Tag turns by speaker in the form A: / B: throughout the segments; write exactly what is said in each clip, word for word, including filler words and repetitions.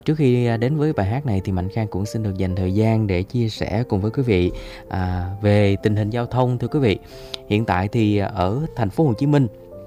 A: Trước khi, a, đến với bài hát này thì Mạnh Khang cũng xin được dành thời gian để chia sẻ cùng với quý vị, à, về tình hình giao thông thưa quý vị. Hiện tại thì ở thành phố Hồ Chí Minh,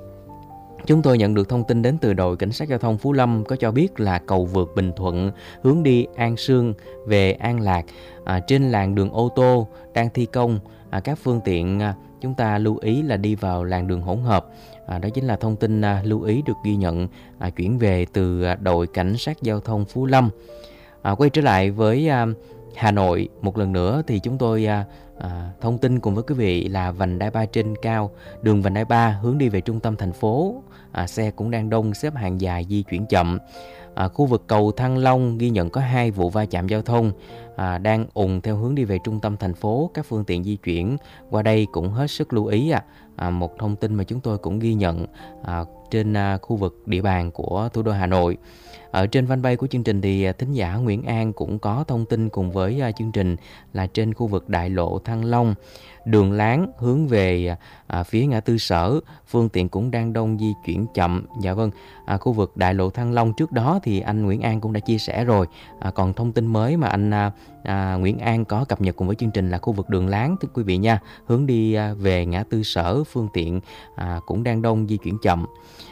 A: chúng tôi nhận được thông tin đến từ đội cảnh sát giao thông Phú Lâm có cho biết là cầu vượt Bình Thuận hướng đi An Sương về An Lạc, à, trên làn đường ô tô đang thi công, à, các phương tiện, à, chúng ta lưu ý là đi vào làn đường hỗn hợp. À, đó chính là thông tin, à, lưu ý được ghi nhận, à, chuyển về từ, à, đội cảnh sát giao thông Phú Lâm. À, quay trở lại với, a, Hà Nội một lần nữa thì chúng tôi, a, à, thông tin cùng với quý vị là vành đai ba trên cao, đường vành đai ba hướng đi về trung tâm thành phố, à, xe cũng đang đông, xếp hàng dài, di chuyển chậm. À, khu vực cầu Thăng Long ghi nhận có hai vụ va chạm giao thông, à, đang ùn theo hướng đi về trung tâm thành phố, các phương tiện di chuyển qua đây cũng hết sức lưu ý. À. À, một thông tin mà chúng tôi cũng ghi nhận à, trên à, khu vực địa bàn của thủ đô Hà Nội. Ở trên fanpage của chương trình thì à, thính giả Nguyễn An cũng có thông tin cùng với à, chương trình là trên khu vực đại lộ Thăng Long, đường láng hướng về à, phía ngã tư Sở, phương tiện cũng đang đông, di chuyển chậm. Dạ vâng, à, khu vực đại lộ Thăng Long trước đó thì anh Nguyễn An cũng đã chia sẻ rồi. À, còn thông tin mới mà anh à, à, Nguyễn An có cập nhật cùng với chương trình là khu vực đường láng, thưa quý vị nha, hướng đi à, về ngã tư Sở, phương tiện à, cũng đang đông, di chuyển chậm.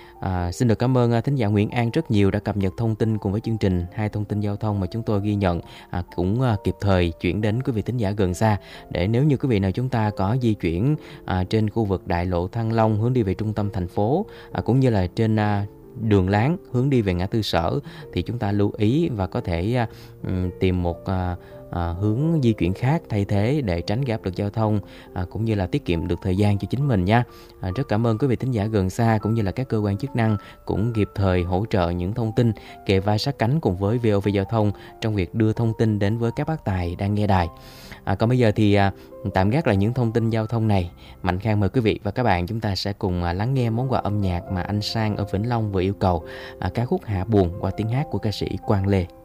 A: À, xin được cảm ơn à, thính giả Nguyễn An rất nhiều đã cập nhật thông tin cùng với chương trình. Hai thông tin giao thông mà chúng tôi ghi nhận à, cũng à, kịp thời chuyển đến quý vị thính giả gần xa, để nếu như quý vị nào chúng ta có di chuyển à, trên khu vực đại lộ Thăng Long hướng đi về trung tâm thành phố, à, cũng như là trên à, đường láng hướng đi về ngã tư Sở, thì chúng ta lưu ý và có thể à, tìm một à, à, hướng di chuyển khác thay thế để tránh gây áp lực giao thông, à, cũng như là tiết kiệm được thời gian cho chính mình nha. À, rất cảm ơn quý vị thính giả gần xa cũng như là các cơ quan chức năng cũng kịp thời hỗ trợ những thông tin kề vai sát cánh cùng với vê o vê Giao thông trong việc đưa thông tin đến với các bác tài đang nghe đài. À, còn bây giờ thì à, tạm gác lại những thông tin giao thông này, Mạnh Khang mời quý vị và các bạn chúng ta sẽ cùng à, lắng nghe món quà âm nhạc mà anh Sang ở Vĩnh Long vừa yêu cầu, à, ca khúc Hạ Buồn qua tiếng hát của ca sĩ Quang Lê.